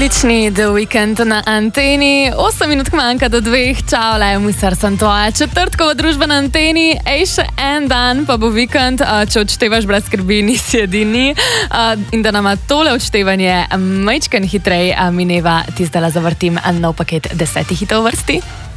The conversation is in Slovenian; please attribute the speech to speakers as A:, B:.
A: Odlični The Weeknd na anteni, 8 minut manjka do 2, čau, le, misar sem tvoja četrtkova družba na anteni, še en dan pa bo vikend, če odštevaš brez skrbi, nisi edini in da nama tole odštevanje majčken hitrej mineva, ti zdaj zavrtim nov paket 10 hitov vrsti.